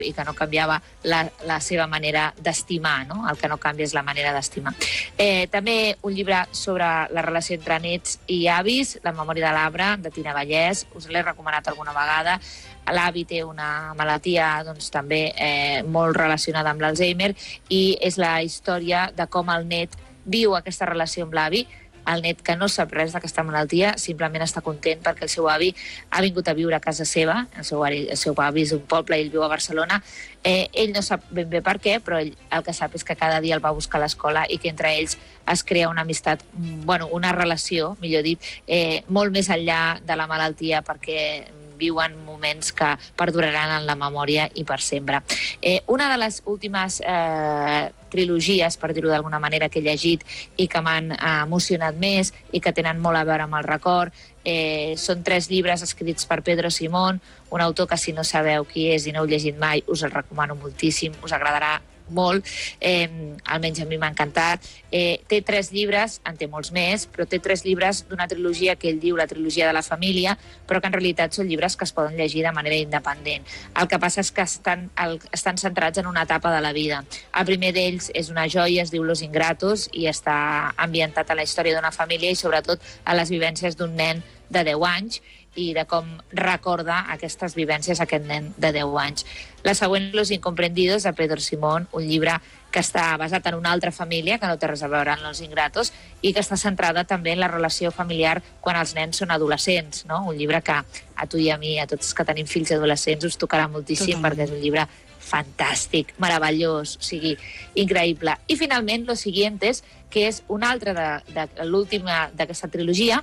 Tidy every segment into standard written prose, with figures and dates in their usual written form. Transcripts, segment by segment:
i que no canviava la seva manera d'estimar, no? El que no canvia és la manera d'estimar. També un llibre sobre la relació entre nets i avis, La memòria de l'arbre, de Tina Vallès, us l'he recomanat alguna vegada. L'avi té una malaltia també molt relacionada amb l'Alzheimer i és la història de com el net viu aquesta relació amb l'avi. El net, que no sap res d'aquesta malaltia, simplement està content perquè el seu avi ha vingut a viure a casa seva. El seu avi és d'un poble i ell viu a Barcelona. Ell no sap ben bé per què, però ell el que sap és que cada dia el va a buscar a l'escola i que entre ells es crea una amistat, una relació, millor dit, molt més enllà de la malaltia, perquè viuen moments que perduraran en la memòria i per sempre. Una de les últimes trilogies, per dir-ho d'alguna manera, que he llegit i que m'han emocionat més i que tenen molt a veure amb el record, són 3 llibres escrits per Pedro Simón, un autor que, si no sabeu qui és i no heu llegit mai, us el recomano moltíssim, us agradarà molt, almenys a mi m'ha encantat. Té 3 llibres, en té molts més, però té 3 llibres d'una trilogia que ell diu la trilogia de la família, però que en realitat són llibres que es poden llegir de manera independent. El que passa és que estan centrats en una etapa de la vida. El primer d'ells és una joia, es diu Los Ingratos, i està ambientat a la història d'una família i sobretot a les vivències d'un nen de 10 anys, i de com recorda aquestes vivències aquest nen de 10 anys. La següent, Los Incomprendidos, de Pedro Simón, un llibre que està basat en una altra família, que no té res a veure amb Los Ingratos, i que està centrada també en la relació familiar quan els nens són adolescents, no? Un llibre que a tu i a mi, a tots els que tenim fills adolescents, us tocarà moltíssim. Totalment. Perquè és un llibre fantàstic, meravellós, o sigui, increïble. I finalment, Los Siguientes, que és una altra de l'última d'aquesta trilogia,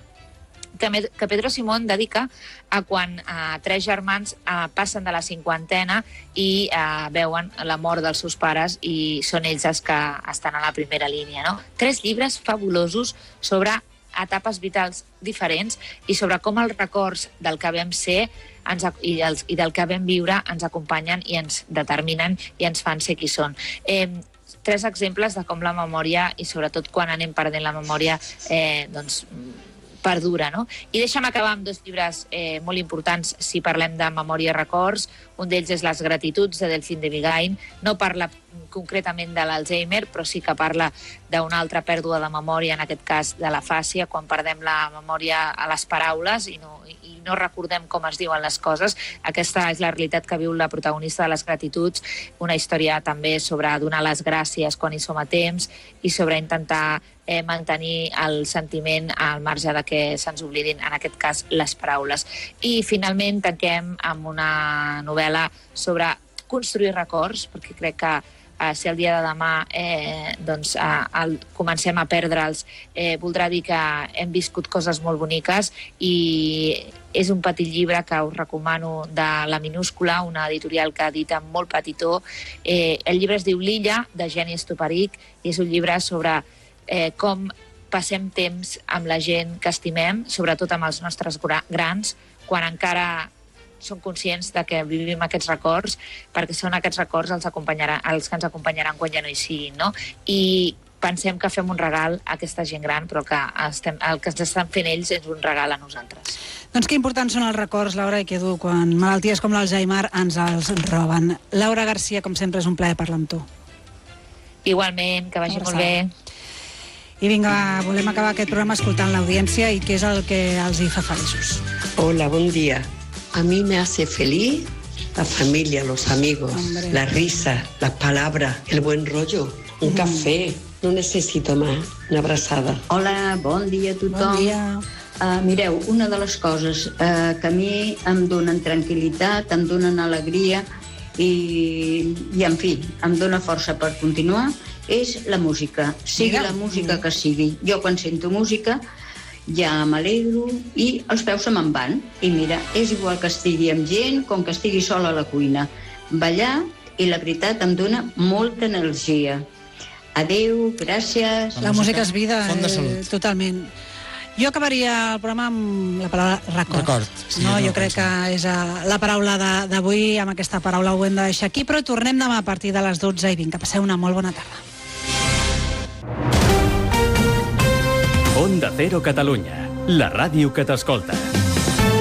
que Pedro Simón dedica a quan 3 germans passen de la 50ena i veuen la mort dels seus pares i són ells els que estan a la primera línia, no? 3 llibres fabulosos sobre etapes vitals diferents i sobre com els records del que vam ser i del que vam viure ens acompanyen i ens determinen i ens fan ser qui són. 3 exemples de com la memòria, i sobretot quan anem perdent la memòria, perdura, no? I deixa'm acabar amb 2 llibres molt importants si parlem de memòria i records. Un d'ells és Les gratituds, de Delphine de Vigain. No parla concretament de l'Alzheimer, però sí que parla d'una altra pèrdua de memòria, en aquest cas de l'afàsia, quan perdem la memòria a les paraules i no recordem com es diuen les coses. Aquesta és la realitat que viu la protagonista de Les gratituds, una història també sobre donar les gràcies quan hi som a temps i sobre intentar mantenir el sentiment al marge de que se'ns oblidin, en aquest cas, les paraules. I finalment tanquem amb una novel·la sobre construir records, perquè crec que si el dia de demà comencem a perdre'ls, voldrà dir que hem viscut coses molt boniques, i és un petit llibre que us recomano, de La Minúscula, una editorial que edita molt petitó. El llibre es diu L'Illa, de Jenny Stuparic, i és un llibre sobre com passem temps amb la gent que estimem, sobretot amb els nostres grans, quan encara som conscients de que vivim aquests records, perquè són aquests records els que ens acompanyaran quan ja no hi siguin, no? I pensem que fem un regal a aquesta gent gran, però que el que ens estan fent ells és un regal a nosaltres. Doncs que importants són els records, Laura, i que dur quan malalties com l'Alzheimer ens els roben. Laura Garcia, com sempre, és un plaer parlar amb tu. Igualment, que vagi molt bé. I vinga, volem acabar aquest programa escoltant l'audiència i què és el que els hi fa feliços. Hola, buen día. A mí me hace feliz la familia, los amigos, la risa, las palabras, el buen rollo, un café. No necesito más. Una abraçada. Hola, bon dia a tothom. Bon dia. Mireu, una de les coses que a mi em donen tranquil·litat, em donen alegria i en fi, em dona força per continuar, és la música, sigui la música que sigui. Jo quan sento música ja m'alegro i els peus se me'n van. I mira, és igual que estigui amb gent com que estigui sola a la cuina. Ballar, i la veritat em dona molta energia. Adéu, gràcies. La música és vida, font de salut. Totalment. Jo acabaria el programa amb la paraula record. Sí, Jo crec que és la paraula d'avui, amb aquesta paraula ho hem de deixar aquí, però tornem demà a partir de les 12:20. Que passeu una molt bona tarda. Onda Cero Catalunya, la ràdio que t'escolta.